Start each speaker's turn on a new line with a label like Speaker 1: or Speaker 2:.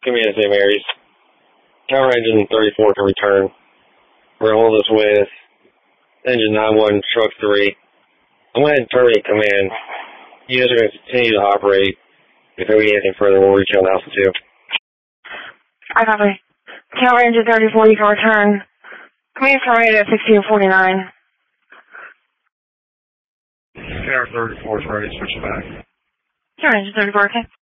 Speaker 1: Command St. Mary's. Tower engine 34 to return. We're going to hold this with engine 91, truck 3. I'm going to terminate command. You guys are going to continue to operate. If we need anything further, we'll reach out to Alpha 2.
Speaker 2: I copy. Tower engine 34, you can return. Command terminated at 1649.
Speaker 1: Tower 34 is ready to switch back.
Speaker 2: Tower engine 34, okay.